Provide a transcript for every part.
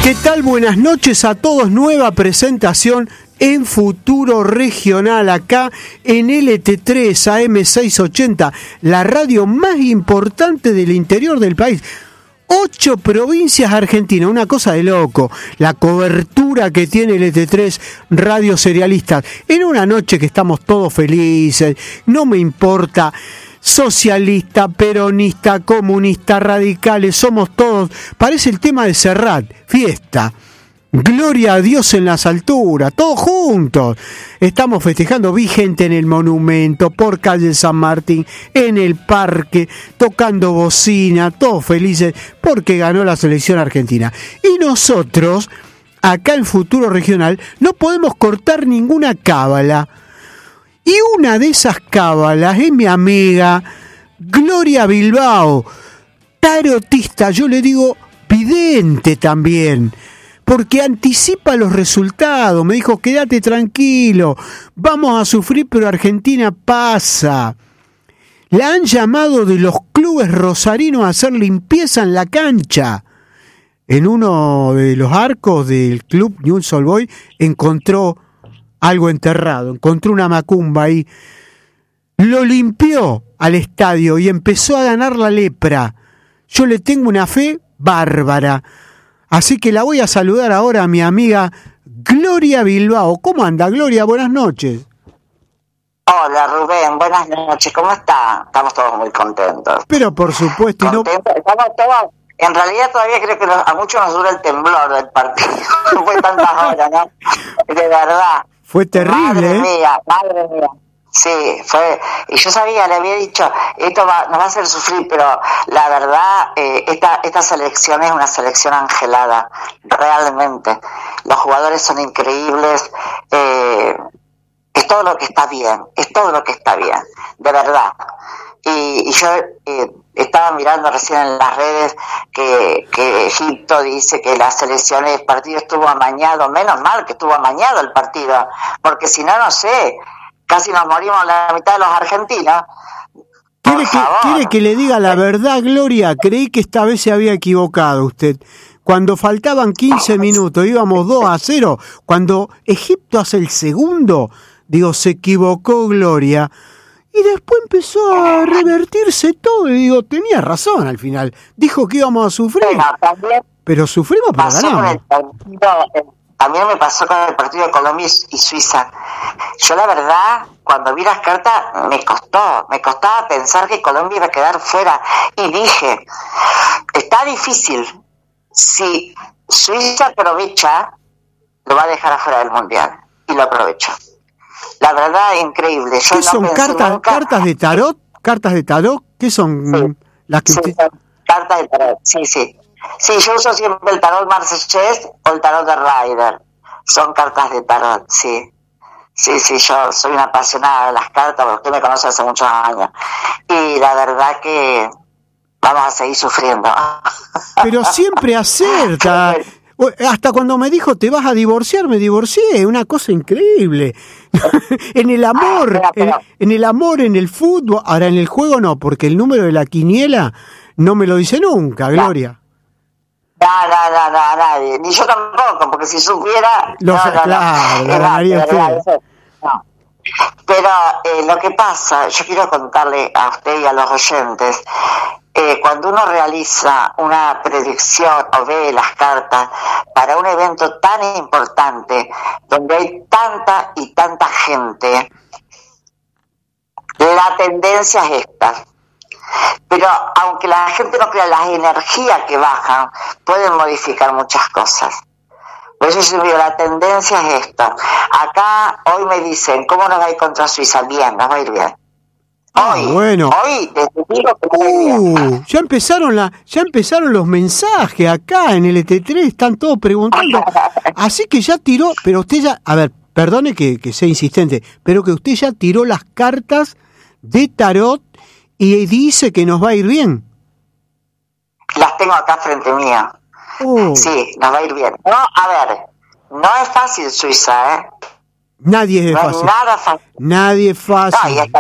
¿Qué tal? Buenas noches a todos. Nueva presentación en Futuro Regional acá en LT3 AM680, la radio más importante del interior del país. 8 provincias argentinas, una cosa de loco, la cobertura que tiene LT3 Radio Serialistas. En una noche que estamos todos felices, no me importa socialista, peronista, comunista, radicales, somos todos, parece el tema de Serrat, fiesta. Gloria a Dios en las alturas, todos juntos. Estamos festejando, vi gente en el monumento, por calle San Martín, en el parque, tocando bocina, todos felices porque ganó la selección argentina. Y nosotros, acá en Futuro Regional, no podemos cortar ninguna cábala. Y una de esas cábalas es mi amiga Gloria Bilbao, tarotista, yo le digo vidente también, porque anticipa los resultados. Me dijo, quédate tranquilo, vamos a sufrir, pero Argentina pasa. La han llamado de los clubes rosarinos a hacer limpieza en la cancha. En uno de los arcos del club Newell's Old Boys encontró algo enterrado, encontró una macumba ahí. Lo limpió al estadio y empezó a ganar la lepra. Yo le tengo una fe bárbara. Así que la voy a saludar ahora a mi amiga Gloria Bilbao. ¿Cómo anda, Gloria? Buenas noches. Hola, Rubén. Buenas noches. ¿Cómo está? Estamos todos muy contentos. Pero por supuesto. ¿Contentos? No... Estamos todos... En realidad todavía creo que a muchos nos dura el temblor del partido. Fue tantas horas, ¿no? De verdad. Fue terrible, Madre mía. Sí, fue, y yo sabía, le había dicho, esto nos va a hacer sufrir, pero la verdad, esta selección es una selección angelada, realmente. Los jugadores son increíbles, es todo lo que está bien, de verdad. Y yo estaba mirando recién en las redes que Egipto dice que la selección, el partido estuvo amañado. Menos mal que estuvo amañado el partido, porque si no, no sé, casi nos morimos la mitad de los argentinos. ¿Quiere que le diga la verdad, Gloria? Creí que esta vez se había equivocado usted. Cuando faltaban 15 minutos, íbamos 2-0. Cuando Egipto hace el segundo, digo, se equivocó Gloria. Y después empezó a revertirse todo. Y digo, tenía razón al final. Dijo que íbamos a sufrir. Pero sufrimos, pero ganamos. También me pasó con el partido de Colombia y Suiza. Yo la verdad, cuando vi las cartas, me costaba pensar que Colombia iba a quedar fuera. Y dije, está difícil. Si Suiza aprovecha, lo va a dejar afuera del Mundial. Y lo aprovechó. La verdad, increíble. Yo ¿Qué son cartas de tarot? ¿Cartas de tarot? ¿Qué son? Sí, las que sí, son cartas de tarot, sí. Sí, yo uso siempre el tarot Marseillais o el tarot de Rider. Son cartas de tarot, sí. Sí, yo soy una apasionada de las cartas, porque usted me conoce hace muchos años. Y la verdad que vamos a seguir sufriendo. Pero siempre acerta. Hasta cuando me dijo, te vas a divorciar, me divorcié. Una cosa increíble. En el amor, en el fútbol. Ahora, en el juego no, porque el número de la quiniela no me lo dice nunca, Gloria. No, nadie. Ni yo tampoco, porque si supiera... Pero lo que pasa, yo quiero contarle a usted y a los oyentes, cuando uno realiza una predicción o ve las cartas para un evento tan importante, donde hay tanta y tanta gente, la tendencia es esta. Pero aunque la gente no crea, las energías que bajan pueden modificar muchas cosas. Por eso yo digo, la tendencia es esto. Acá hoy me dicen, ¿cómo nos va a ir contra Suiza? Bien, nos va a ir bien. Hoy les digo que nos va a ir bien. Ya empezaron los mensajes acá en el LT3, están todos preguntando. Así que ya tiró, pero usted ya, a ver, perdone que sea insistente, pero que usted ya tiró las cartas de tarot y dice que nos va a ir bien. Las tengo acá frente mía. Sí, nos va a ir bien. No, a ver, no es fácil Suiza, ¿eh? Nadie es fácil. No es nada fácil. Nadie es fácil. No, y a esta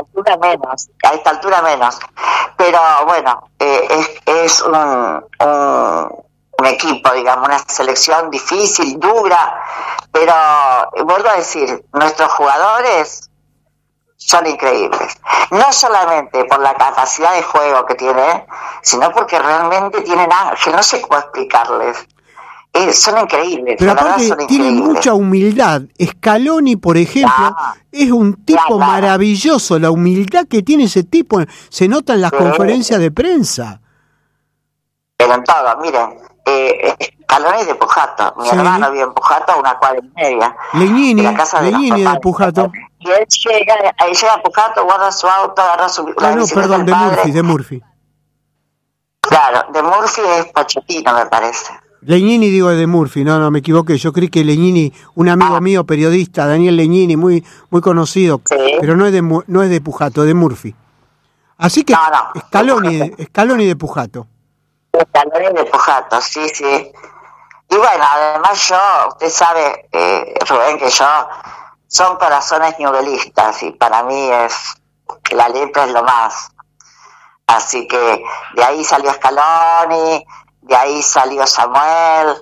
altura menos. Pero bueno, es un equipo, digamos, una selección difícil, dura, pero vuelvo a decir, nuestros jugadores son increíbles. No solamente por la capacidad de juego que tienen, sino porque realmente tienen ángel, no sé cómo explicarles. Son increíbles. Pero aparte tiene mucha humildad. Scaloni, por ejemplo, es un tipo maravilloso. La humildad que tiene ese tipo se nota en las conferencias de prensa. Pero en todo, miren, Scaloni es de Pujato. Mi hermano vive en Pujato a una cuadra y media. Legnini de Pujato. Y él llega a Pujato, guarda su auto, agarra su... perdón, de Murphy. Claro, de Murphy es Pochettino, me parece. Legnini, digo, de Murphy, no, me equivoqué. Yo creí que Legnini, un amigo mío, periodista, Daniel Legnini, muy conocido, pero no es de Pujato, de Murphy. Así que Scaloni de Pujato. Scaloni de Pujato, sí. Y bueno, además usted sabe, Rubén, que son corazones newellistas y para mí la lepra es lo más. Así que de ahí salió Scaloni, de ahí salió Samuel,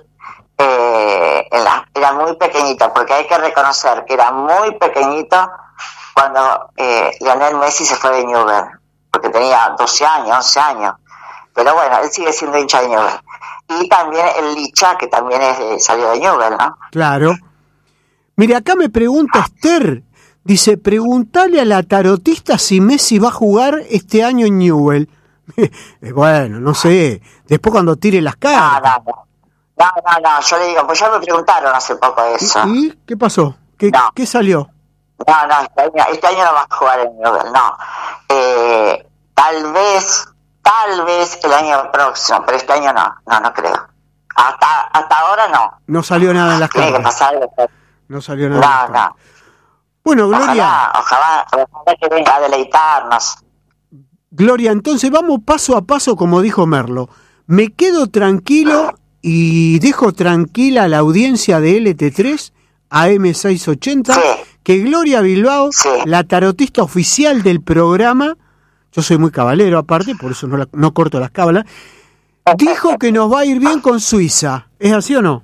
era muy pequeñito, porque hay que reconocer que era muy pequeñito cuando Lionel Messi se fue de Newell's, porque tenía 12 años, 11 años, pero bueno, él sigue siendo hincha de Newell's. Y también el Licha, que también salió de Newell's, ¿no? Claro. Mire, acá me pregunta Esther, dice, preguntale a la tarotista si Messi va a jugar este año en Newell's. Bueno, no sé, después cuando tire las cartas. No, yo le digo, pues ya me preguntaron hace poco eso. ¿Y qué pasó? ¿Qué salió? No, este año no va a jugar en Newell's, no. Tal vez el año próximo, pero este año no creo. Hasta ahora no. No salió nada en las cartas. Tiene que pasar. No salió nada. No. Bueno, Gloria. Ojalá que venga a deleitarnos. Gloria, entonces vamos paso a paso, como dijo Merlo. Me quedo tranquilo y dejo tranquila a la audiencia de LT3, AM680, que Gloria Bilbao, la tarotista oficial del programa, yo soy muy cabalero aparte, por eso no corto las cábalas, dijo que nos va a ir bien con Suiza. ¿Es así o no?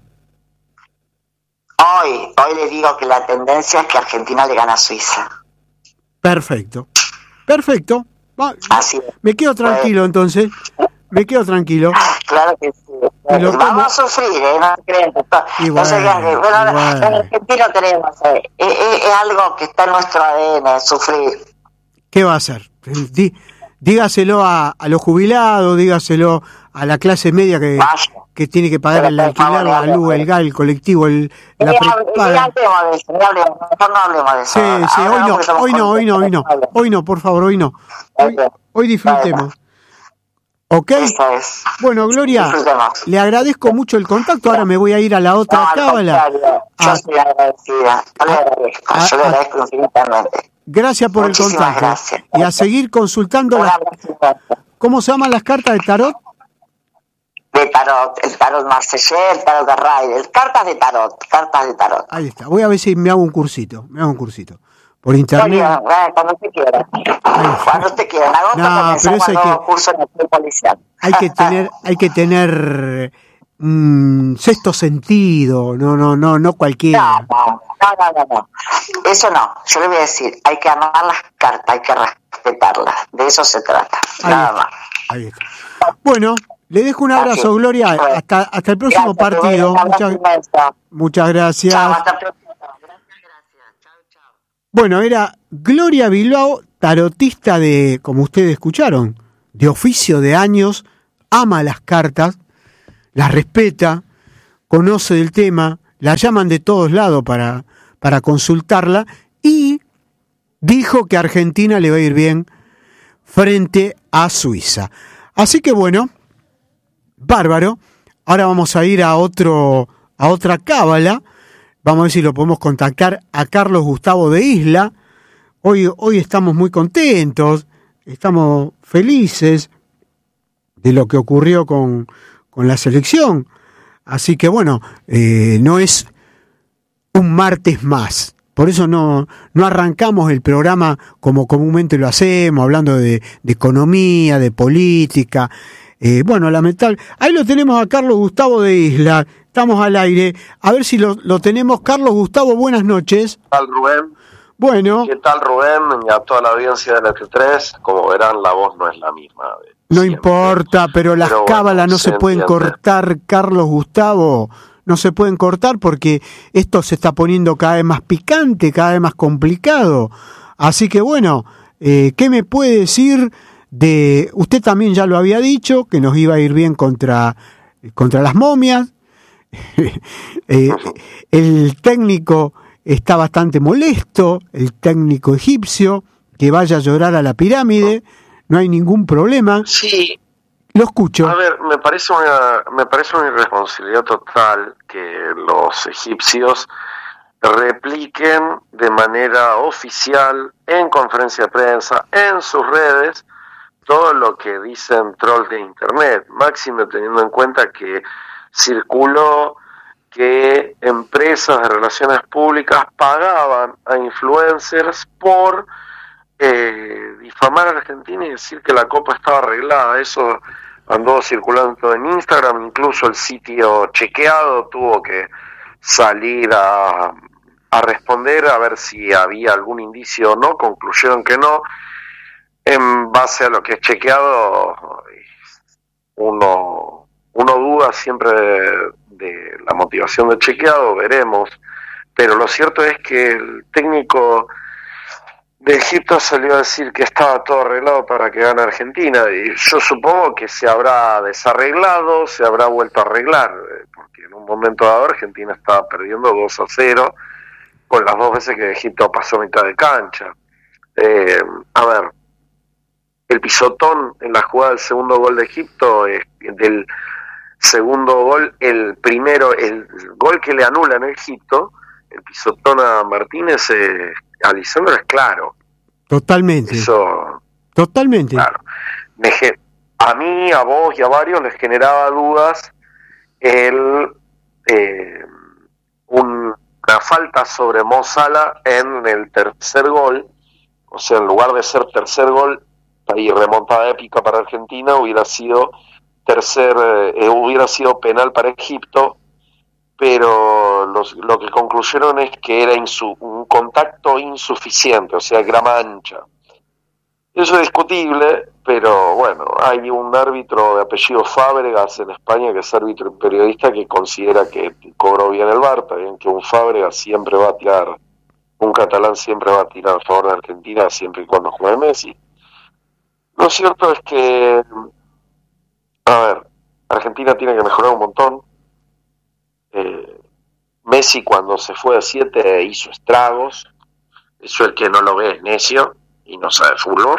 Hoy le digo que la tendencia es que Argentina le gana a Suiza. Perfecto. Así es. Me quedo tranquilo entonces. Claro que sí. Vamos a sufrir, ¿no creen? En Argentina tenemos, es algo que está en nuestro ADN, sufrir. ¿Qué va a hacer? Dígaselo a los jubilados, dígaselo a la clase media que tiene que pagar el alquiler, la luz, el gas, el colectivo, la prepaga. Mejor no hablemos de eso. Sí, hoy no, por favor, hoy no. Hoy disfrutemos. ¿Ok? Bueno, Gloria, le agradezco mucho el contacto. Ahora me voy a ir a la otra cábala. Yo soy agradecida. Yo le agradezco infinitamente. Gracias por el contacto. Gracias. Y a seguir consultando ¿cómo se llaman las cartas de tarot? De tarot, el tarot Marseillais, el tarot de Rider, cartas de tarot. Ahí está. Voy a ver si me hago un cursito. Por internet. Cuando usted quiera. Cuando usted quiera. En agosto comenzamos un nuevo curso en el policial. Hay que tener sexto sentido, no cualquiera. No. Eso no. Yo le voy a decir, hay que amar las cartas, hay que respetarlas. De eso se trata. Nada más. Ahí está. Bueno, le dejo un abrazo, Gloria. Hasta el próximo partido. Muchas gracias. Chao, hasta el próximo. Bueno, era Gloria Bilbao, tarotista como ustedes escucharon, de oficio de años, ama las cartas, las respeta, conoce del tema, la llaman de todos lados para consultarla y dijo que a Argentina le va a ir bien frente a Suiza. Así que bueno, bárbaro. Ahora vamos a ir a otra cábala. Vamos a ver si lo podemos contactar a Carlos Gustavo de Isla. Hoy estamos muy contentos, estamos felices de lo que ocurrió con la selección. Así que bueno, no es un martes más. Por eso no arrancamos el programa como comúnmente lo hacemos, hablando de economía, de política. Bueno, lamentable. Ahí lo tenemos a Carlos Gustavo de Isla. Estamos al aire. A ver si lo tenemos. Carlos Gustavo, buenas noches. ¿Qué tal, Rubén? Bueno. ¿Qué tal, Rubén? Y a toda la audiencia de la T3. Como verán, la voz no es la misma. No importa, pero las cábalas no se pueden cortar, Carlos Gustavo. No se pueden cortar porque esto se está poniendo cada vez más picante, cada vez más complicado. Así que bueno, ¿qué me puede decir de... Usted también ya lo había dicho, que nos iba a ir bien contra las momias. El técnico está bastante molesto, el técnico egipcio, que vaya a llorar a la pirámide, no hay ningún problema. Sí. Lo escucho. A ver, me parece una irresponsabilidad total que los egipcios repliquen de manera oficial, en conferencia de prensa, en sus redes, todo lo que dicen trolls de internet, máximo teniendo en cuenta que circuló que empresas de relaciones públicas pagaban a influencers por difamar a Argentina y decir que la Copa estaba arreglada. Eso andó circulando en Instagram, incluso el sitio Chequeado tuvo que salir a responder a ver si había algún indicio o no, concluyeron que no. En base a lo que es Chequeado, uno duda siempre de la motivación de Chequeado, veremos, pero lo cierto es que el técnico de Egipto salió a decir que estaba todo arreglado para que gane Argentina, y yo supongo que se habrá desarreglado, se habrá vuelto a arreglar, porque en un momento dado Argentina estaba perdiendo 2-0 con las dos veces que Egipto pasó mitad de cancha. A ver, el pisotón en la jugada del segundo gol de Egipto, del segundo gol, el gol que le anulan a Egipto, el pisotón a Martínez, a Lisandro, es claro. Totalmente. Eso, totalmente. Claro. A mí, a vos y a varios les generaba dudas una falta sobre Mo Salah en el tercer gol, o sea, en lugar de ser tercer gol y remontada épica para Argentina, hubiera sido penal para Egipto, pero lo que concluyeron es que era un contacto insuficiente, o sea, grama ancha. Eso es discutible, pero bueno, hay un árbitro de apellido Fábregas en España, que es árbitro y periodista, que considera que cobró bien el VAR, también que un Fábregas siempre va a tirar, un catalán siempre va a tirar a favor de Argentina, siempre y cuando juegue Messi. Lo cierto es que, a ver, Argentina tiene que mejorar un montón. Messi, cuando se fue a 7, hizo estragos. Eso, el que no lo ve es necio y no sabe fútbol.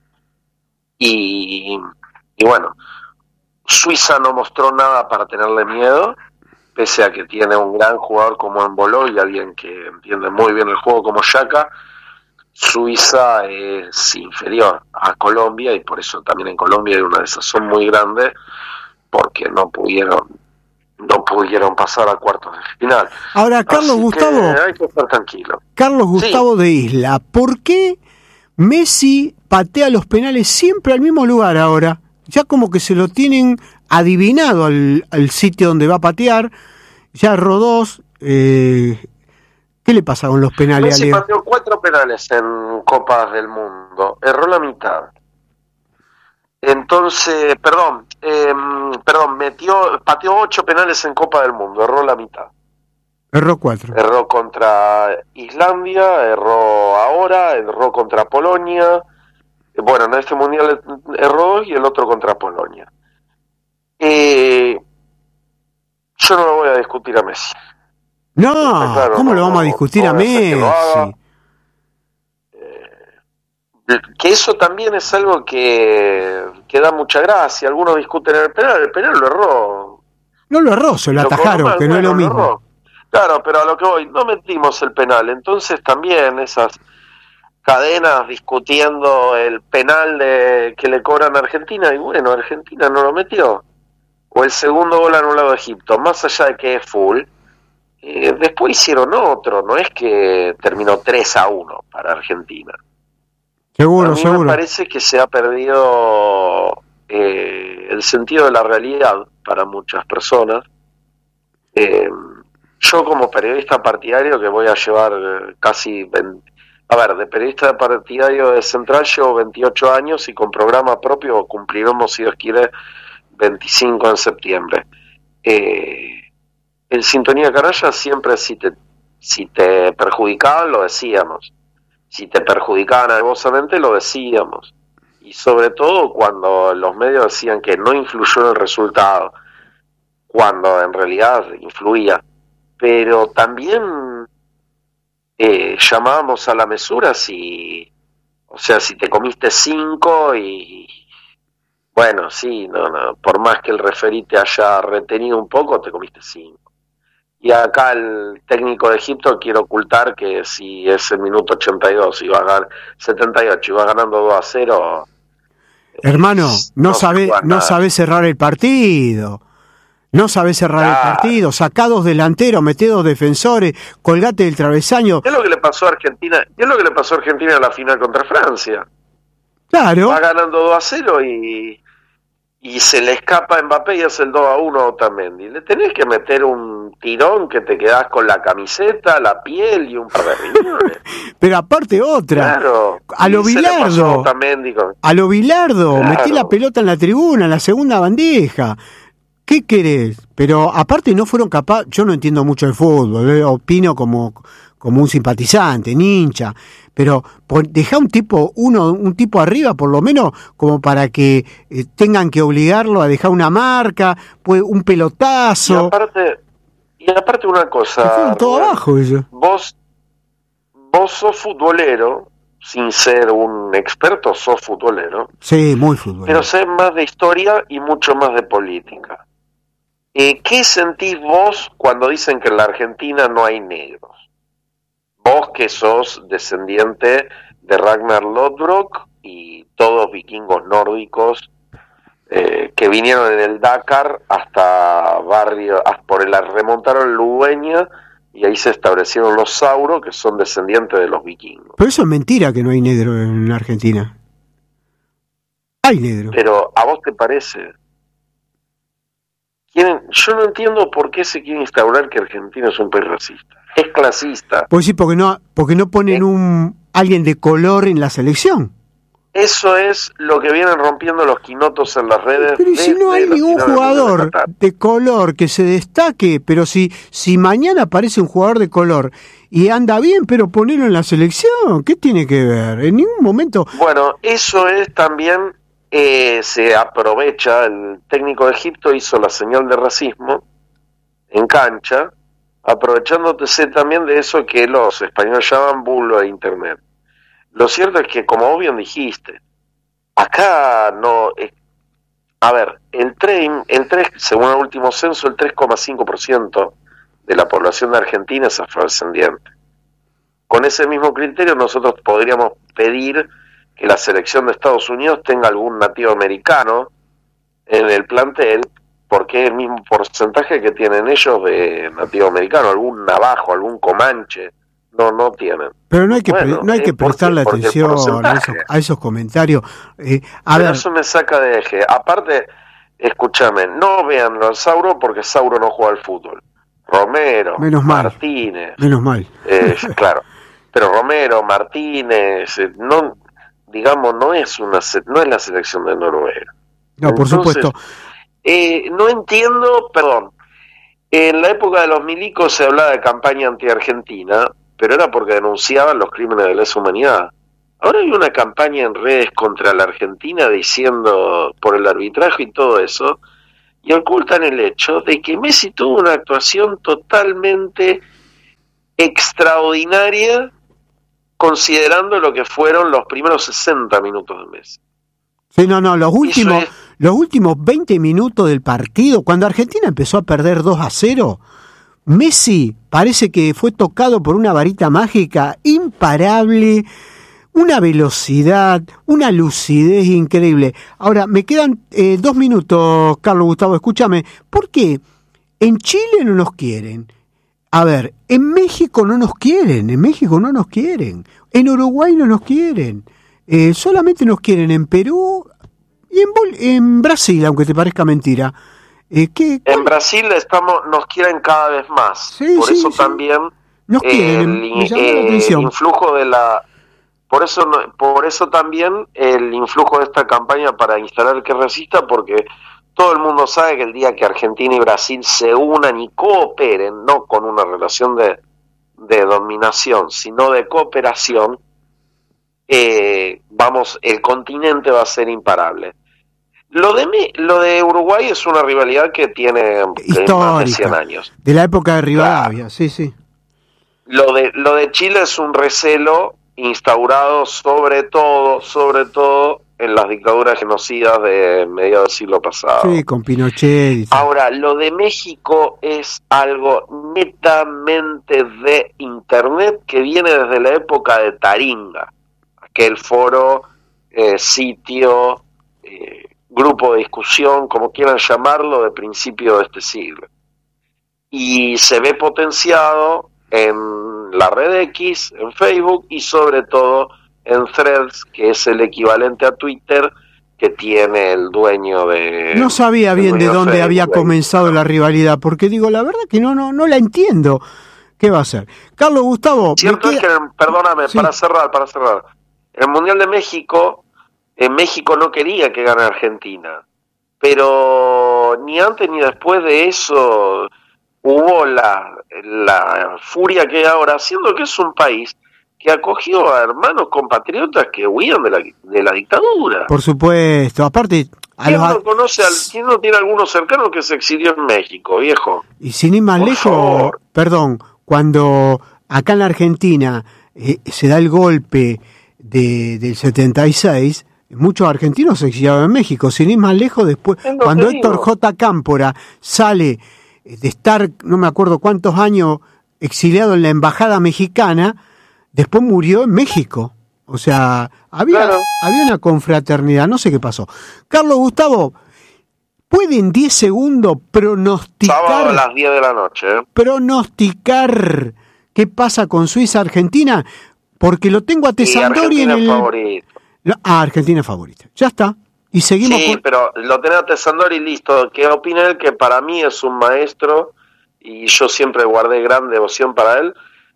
Y bueno, Suiza no mostró nada para tenerle miedo, pese a que tiene un gran jugador como Embolo y alguien que entiende muy bien el juego como Xhaka. Suiza es inferior a Colombia, y por eso también en Colombia hay una desazón muy grande, porque no pudieron pasar a cuartos de final. Ahora, Carlos Gustavo, hay que estar tranquilo. Carlos Gustavo de Isla, ¿por qué Messi patea los penales siempre al mismo lugar ahora? Ya como que se lo tienen adivinado al sitio donde va a patear. Ya erró 2. ¿Qué le pasa con los penales? Messi pateó 4 penales en Copas del Mundo, erró la mitad. Entonces, pateó 8 penales en Copa del Mundo, erró la mitad. Erró 4. Erró contra Islandia, erró contra Polonia. Bueno, en este mundial erró 2 y el otro contra Polonia. Yo no lo voy a discutir a Messi. No, claro, ¿cómo lo vamos a discutir a Messi? Que eso también es algo que da mucha gracia. Algunos discuten el penal lo erró. No lo erró, se lo atajaron, que no es lo mismo. Claro, pero a lo que voy, no metimos el penal. Entonces también esas cadenas discutiendo el penal que le cobran a Argentina, y bueno, Argentina no lo metió. O el segundo gol anulado a Egipto, más allá de que es full, después hicieron otro, no es que terminó 3-1 para Argentina. Seguro. Me parece que se ha perdido el sentido de la realidad para muchas personas. Yo como periodista partidario, que voy a llevar casi 20, de periodista partidario de Central llevo 28 años y con programa propio cumpliremos, si Dios quiere, 25 en septiembre. En Sintonía Canalla siempre si te perjudicaban lo decíamos, si te perjudicaban alevosamente lo decíamos, y sobre todo cuando los medios decían que no influyó en el resultado, cuando en realidad influía. Pero también llamábamos a la mesura si te comiste 5 y bueno, sí, no, por más que el referí te haya retenido un poco, te comiste 5. Y acá el técnico de Egipto quiere ocultar que si es el minuto 82, 78, iba ganando 2-0. Hermano, no sabe cerrar el partido. No sabés cerrar el partido, sacados delanteros, metedos defensores, colgate del travesaño. ¿Qué es lo que le pasó a Argentina? ¿Qué es lo que le pasó a Argentina en la final contra Francia? Claro. Va ganando 2-0 y se le escapa a Mbappé y hace el 2-1 a Otamendi. Le tenés que meter un tirón que te quedás con la camiseta, la piel y un par de riñones. Pero aparte otra. Claro. A lo Bilardo. A lo Bilardo. Claro. Metí la pelota en la tribuna, en la segunda bandeja. ¿Qué querés? Pero aparte no fueron capaces, yo no entiendo mucho de fútbol, opino como un simpatizante, un hincha, pero dejá un tipo arriba por lo menos como para que tengan que obligarlo a dejar una marca, pues un pelotazo. Y aparte una cosa, fueron todo abajo eso. Vos sos futbolero, sin ser un experto, sos futbolero. Sí, muy futbolero. Pero sé más de historia y mucho más de política. ¿Qué sentís vos cuando dicen que en la Argentina no hay negros? Vos que sos descendiente de Ragnar Lodbrok y todos vikingos nórdicos que vinieron en el Dakar hasta remontaron Ludueña y ahí se establecieron los Sauro, que son descendientes de los vikingos. Pero eso es mentira que no hay negro en la Argentina. Hay negro. Pero ¿a vos te parece? Yo no entiendo por qué se quiere instaurar que Argentina es un país racista. Es clasista. Pues sí, porque no ponen alguien de color en la selección. Eso es lo que vienen rompiendo los quinotos en las redes. Pero si no hay ningún jugador de color que se destaque, pero si mañana aparece un jugador de color y anda bien, pero ponelo en la selección, ¿qué tiene que ver? En ningún momento. Bueno, eso es también, se aprovecha, el técnico de Egipto hizo la señal de racismo en cancha, aprovechándose también de eso que los españoles llaman bulo de internet. Lo cierto es que, como vos bien dijiste, acá no... según el último censo, el 3,5% de la población de Argentina es afrodescendiente. Con ese mismo criterio nosotros podríamos pedir que la selección de Estados Unidos tenga algún nativo americano en el plantel, porque es el mismo porcentaje que tienen ellos de nativo americano, algún navajo, algún comanche. No tienen. Pero no hay que prestarle atención a esos comentarios. Eso me saca de eje. Aparte, escúchame, no vean al Sauro porque Sauro no juega al fútbol. Romero, Martínez. Menos mal. Claro. Pero Romero, Martínez, no es la selección de Noruega. No, por supuesto. No entiendo, perdón. En la época de los milicos se hablaba de campaña anti-argentina, pero era porque denunciaban los crímenes de lesa humanidad. Ahora hay una campaña en redes contra la Argentina diciendo por el arbitraje y todo eso, y ocultan el hecho de que Messi tuvo una actuación totalmente extraordinaria considerando lo que fueron los primeros 60 minutos de Messi. Sí, los últimos 20 minutos del partido, cuando Argentina empezó a perder 2-0, Messi parece que fue tocado por una varita mágica imparable, una velocidad, una lucidez increíble. Ahora, me quedan 2 minutos, Carlos Gustavo, escúchame. ¿Por qué? En Chile no nos quieren. A ver, en México no nos quieren, en Uruguay no nos quieren. Solamente nos quieren en Perú, Y en Brasil, aunque te parezca mentira. En Brasil nos quieren cada vez más. Sí, por sí, eso sí. también Nos quieren, me llamó la atención. influjo de la... Por eso también el influjo de esta campaña para instalar Que Resista, porque todo el mundo sabe que el día que Argentina y Brasil se unan y cooperen, no con una relación de dominación, sino de cooperación, el continente va a ser imparable. Lo de Uruguay es una rivalidad que tiene más de 100 años. De la época de Rivadavia, claro. Sí. Lo de Chile es un recelo instaurado sobre todo en las dictaduras genocidas de mediados del siglo pasado. Sí, con Pinochet y tal. Ahora, lo de México es algo netamente de Internet que viene desde la época de Taringa, aquel foro, sitio, grupo de discusión, como quieran llamarlo, de principio de este siglo. Y se ve potenciado en la red X, en Facebook y sobre todo en Threads, que es el equivalente a Twitter que tiene el dueño de... No sabía bien de dónde Facebook había comenzado la rivalidad, porque digo, la verdad que no la entiendo. ¿Qué va a hacer? Carlos Gustavo... Cierto es que, perdóname, sí. para cerrar, el Mundial de México, México no quería que gane Argentina, pero ni antes ni después de eso hubo la furia que hay ahora, siendo que es un país que acogió a hermanos compatriotas que huían de la dictadura. Por supuesto, aparte... ¿Quién no tiene alguno cercano que se exilió en México, viejo? Y sin ir más lejos, perdón, cuando acá en la Argentina se da el golpe del 76, muchos argentinos se exiliaron en México, sin ir más lejos después, cuando Héctor J. Cámpora sale de estar, no me acuerdo cuántos años, exiliado en la embajada mexicana, después murió en México. O sea, había una confraternidad, no sé qué pasó. Carlos Gustavo, ¿puede en 10 segundos pronosticar... Sábado a las 10 de la noche. Pronosticar qué pasa con Suiza-Argentina? Porque lo tengo a Tesandori en el... favorito. Argentina favorita. Ya está. Y seguimos pero lo tenés a Tesandori listo. ¿Qué opina él? Que para mí es un maestro y yo siempre guardé gran devoción para él.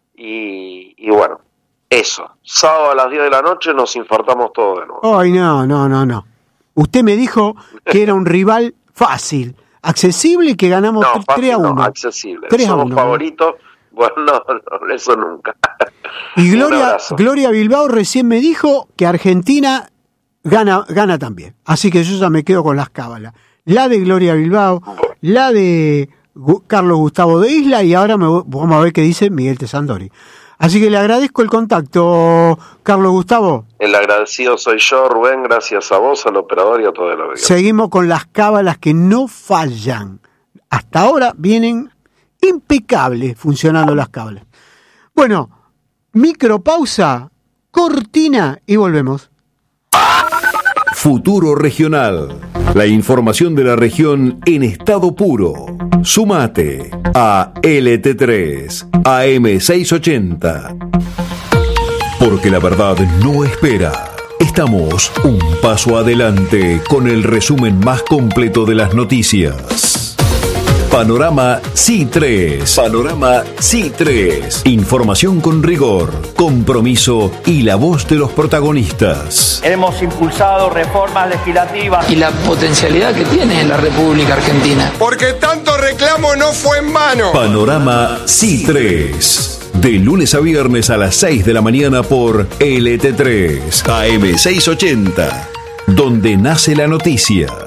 Y bueno, eso. Sábado a las 10 de la noche nos infartamos todos de nuevo. Ay, no. Usted me dijo que era un rival fácil, accesible y que ganamos 3-1. No, accesible. Somos favoritos. Bueno, no, eso nunca. Y Gloria Bilbao recién me dijo que Argentina gana también. Así que yo ya me quedo con las cábalas. La de Gloria Bilbao, la de Carlos Gustavo de Isla y ahora vamos a ver qué dice Miguel Tesandori. Así que le agradezco el contacto, Carlos Gustavo. El agradecido soy yo, Rubén, gracias a vos, al operador y a todo el auditorio. Seguimos con las cábalas que no fallan. Hasta ahora vienen impecables funcionando las cábalas. Bueno, micropausa, cortina y volvemos. Futuro Regional. La información de la región en estado puro. Sumate a LT3 AM680. Porque la verdad no espera. Estamos un paso adelante con el resumen más completo de las noticias. Panorama C3. Panorama C3. Información con rigor, compromiso y la voz de los protagonistas. Hemos impulsado reformas legislativas. Y la potencialidad que tiene la República Argentina. Porque tanto reclamo no fue en vano. Panorama C3. De lunes a viernes a las 6 de la mañana por LT3 AM680. Donde nace la noticia.